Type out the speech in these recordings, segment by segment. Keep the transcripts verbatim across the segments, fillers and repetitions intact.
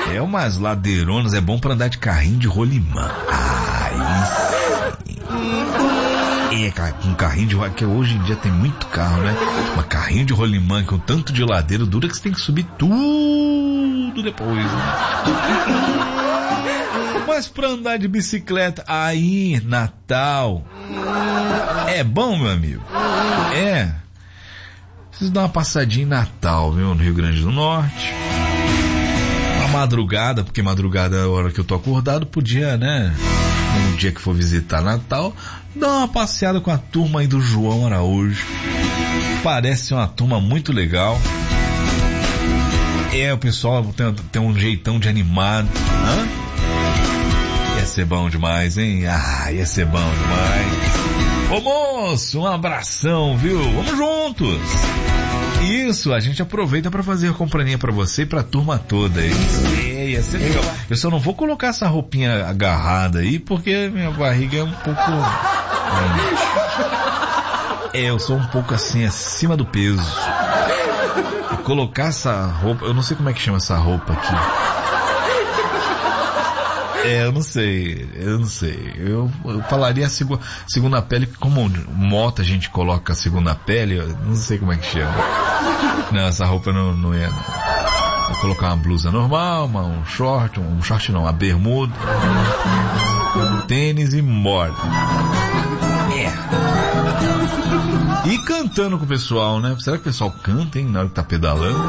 É umas ladeironas, é bom pra andar de carrinho de rolimã. Ai, sim. É, com um carrinho de rolimã, que hoje em dia tem muito carro, né? Um carrinho de rolimã com tanto de ladeira dura que você tem que subir tudo depois, né? Mas pra andar de bicicleta, aí, Natal, é bom, meu amigo? É. Preciso dar uma passadinha em Natal, viu? No Rio Grande do Norte. Uma madrugada, porque madrugada é a hora que eu tô acordado, podia, né? No dia que for visitar Natal, dar uma passeada com a turma aí do João Araújo. Parece uma turma muito legal. É, o pessoal tem, tem um jeitão de animado. Hã? Ia ser bom demais, hein? Ah, ia ser bom demais. Ô moço, um abração, viu? Vamos juntos. Isso, a gente aproveita pra fazer a companhia pra você e pra turma toda aí. É, ia ser legal. Eu só não vou colocar essa roupinha agarrada aí, porque minha barriga é um pouco... É, eu sou um pouco assim, acima do peso. E colocar essa roupa... Eu não sei como é que chama essa roupa aqui. É, eu não sei, eu não sei. Eu, eu falaria a segu, segunda pele, como moto a gente coloca a segunda pele, eu não sei como é que chama. Não, essa roupa não, não é, não. Vou colocar uma blusa normal, uma, um short, um, um short não, uma bermuda, um tênis e embora. É. E cantando com o pessoal, né? Será que o pessoal canta, hein, na hora que tá pedalando?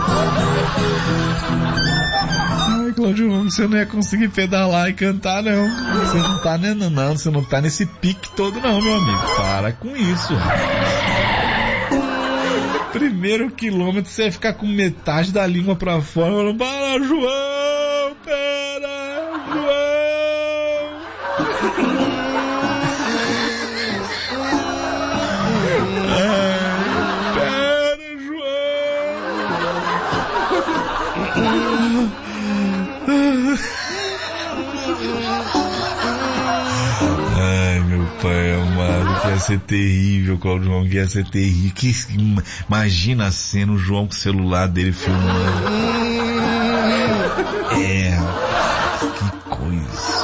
Ai, Claudio, você não ia conseguir pedalar e cantar, não. Você não tá, né, não, você não tá nesse pique todo, não, meu amigo. Para com isso, rapaz. Primeiro quilômetro você vai ficar com metade da língua pra fora, falando, para, João, pera, João. Ai, pera, João. Ai, meu pai amado, que ia ser terrível, Claudio, que ia ser terrível. Que, imagina a cena, o João com o celular dele filmando. É, que coisa.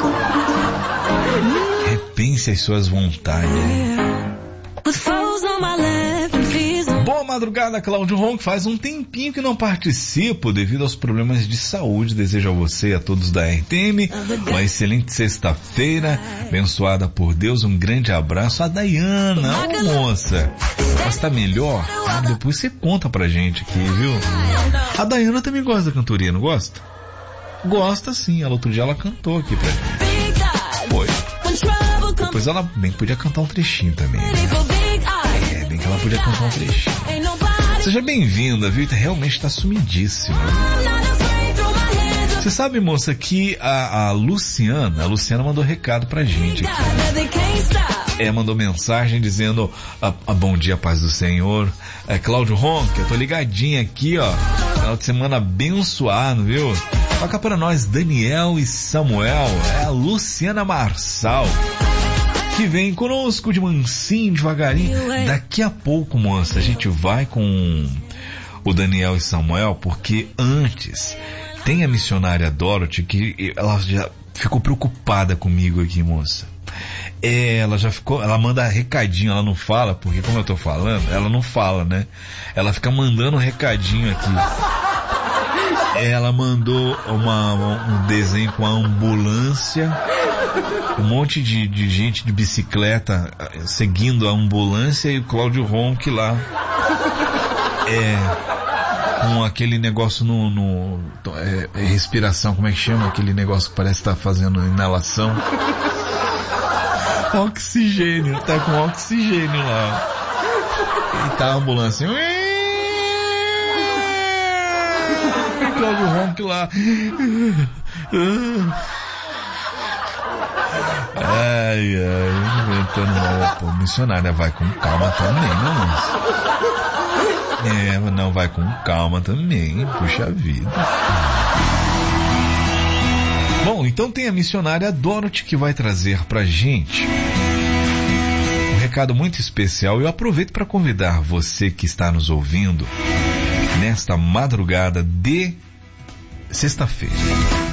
Repense as suas vontades. Boa madrugada, Claudio Ronco. Faz um tempinho que não participo devido aos problemas de saúde. Desejo a você e a todos da R T M uma excelente sexta-feira, abençoada por Deus. Um grande abraço. A Dayana, ô moça, mas tá melhor? Ah, depois você conta pra gente aqui, viu? A Dayana também gosta da cantoria, não gosta? Gosta sim, ela outro dia ela cantou aqui pra gente. Foi. Depois ela bem podia cantar um trechinho também, né? É, bem que ela podia cantar um trechinho. Seja bem-vinda, viu? Realmente tá sumidíssima. Você sabe, moça, que a, a Luciana, a Luciana mandou recado pra gente aqui. É, mandou mensagem dizendo, a, a bom dia, paz do Senhor. É, Claudio Ronco, eu tô ligadinha aqui, ó. Final de semana abençoado, viu? Toca para nós Daniel e Samuel. É a Luciana Marçal, que vem conosco de mansinho, devagarinho. Daqui a pouco, moça, a gente vai com o Daniel e Samuel, porque antes tem a missionária Dorothy, que ela já ficou preocupada comigo aqui, moça. É, ela já ficou, ela manda recadinho, ela não fala, porque como eu tô falando, ela não fala, né? Ela fica mandando recadinho aqui. Ela mandou uma, um desenho com a ambulância, um monte de, de gente de bicicleta seguindo a ambulância e o Claudio Ronco lá. É, com aquele negócio no, no é, é respiração, como é que chama? Aquele negócio que parece estar tá fazendo inalação. Oxigênio, tá com oxigênio lá. E tá a ambulância. Claudio Ronco lá. Ai, ai, inventando uma pô, missionária, vai com calma também, né, moço? É, mas não, vai com calma também, puxa vida. Bom, então tem a missionária Dorothy que vai trazer pra gente um recado muito especial. Eu aproveito para convidar você que está nos ouvindo nesta madrugada de sexta-feira.